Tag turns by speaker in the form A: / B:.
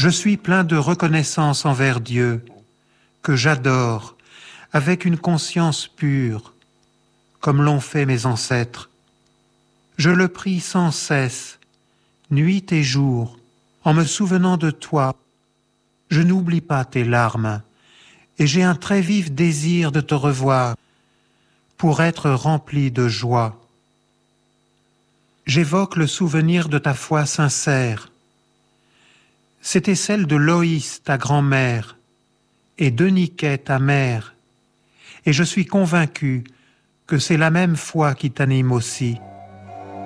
A: Je suis plein de reconnaissance envers Dieu, que j'adore avec une conscience pure, comme l'ont fait mes ancêtres. Je le prie sans cesse, nuit et jour, en me souvenant de toi. Je n'oublie pas tes larmes, et j'ai un très vif désir de te revoir, pour être rempli de joie. J'évoque le souvenir de ta foi sincère. C'était celle de Loïs, ta grand-mère, et d'Euniquet, ta mère, et je suis convaincu que c'est la même foi qui t'anime aussi.